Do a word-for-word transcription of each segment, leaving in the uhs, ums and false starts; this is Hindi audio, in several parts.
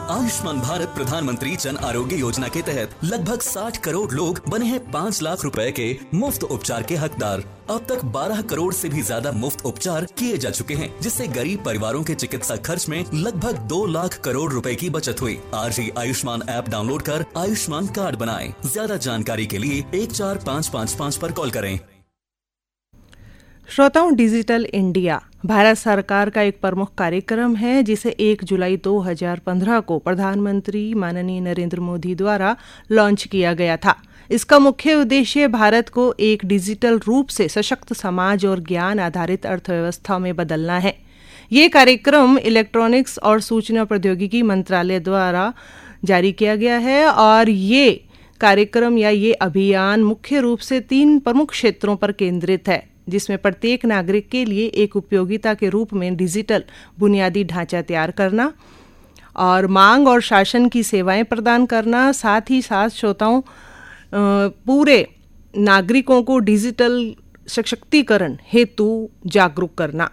आयुष्मान भारत प्रधानमंत्री जन आरोग्य योजना के तहत लगभग साठ करोड़ लोग बने हैं पाँच लाख रुपए के मुफ्त उपचार के हकदार। अब तक बारह करोड़ से भी ज्यादा मुफ्त उपचार किए जा चुके हैं, जिससे गरीब परिवारों के चिकित्सा खर्च में लगभग दो लाख करोड़ रुपए की बचत हुई। आज ही आयुष्मान ऐप डाउनलोड कर आयुष्मान कार्ड बनाएं। ज्यादा जानकारी के लिए एक चार पाँच पाँच पाँच पर कॉल करें। श्रोताओं, डिजिटल इंडिया भारत सरकार का एक प्रमुख कार्यक्रम है, जिसे एक जुलाई दो हज़ार पंद्रह को प्रधानमंत्री माननीय नरेंद्र मोदी द्वारा लॉन्च किया गया था। इसका मुख्य उद्देश्य भारत को एक डिजिटल रूप से सशक्त समाज और ज्ञान आधारित अर्थव्यवस्था में बदलना है। ये कार्यक्रम इलेक्ट्रॉनिक्स और सूचना प्रौद्योगिकी मंत्रालय द्वारा जारी किया गया है और ये कार्यक्रम या ये अभियान मुख्य रूप से तीन प्रमुख क्षेत्रों पर केंद्रित है, जिसमें प्रत्येक नागरिक के लिए एक उपयोगिता के रूप में डिजिटल बुनियादी ढांचा तैयार करना और मांग और शासन की सेवाएं प्रदान करना, साथ ही साथ श्रोताओं पूरे नागरिकों को डिजिटल सशक्तिकरण हेतु जागरूक करना।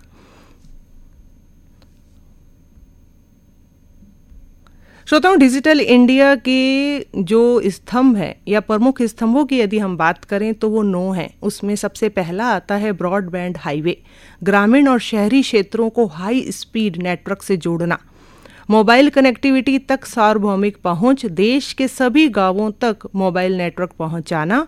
श्रोताओं, डिजिटल इंडिया के जो स्तंभ है या प्रमुख स्तंभों की यदि हम बात करें तो वो नौ हैं। उसमें सबसे पहला आता है ब्रॉडबैंड हाईवे, ग्रामीण और शहरी क्षेत्रों को हाई स्पीड नेटवर्क से जोड़ना, मोबाइल कनेक्टिविटी तक सार्वभौमिक पहुंच, देश के सभी गांवों तक मोबाइल नेटवर्क पहुंचाना,